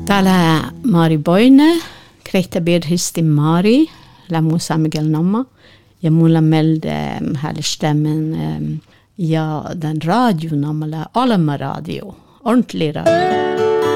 Täällä Mari Boine, krehtä birhisti Mari, lämmusa Miguel Namma, ja mulla melde härstämmen ja den radio namala Alma radio, ordentlig radio.